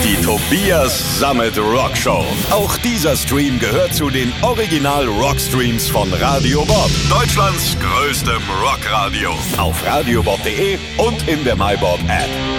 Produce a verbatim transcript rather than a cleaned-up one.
Die Tobias Sammet Rock Show. Auch dieser Stream gehört zu den Original Rockstreams von Radio Bob. Deutschlands größtem Rockradio. Auf radiobob punkt de und in der MyBob App.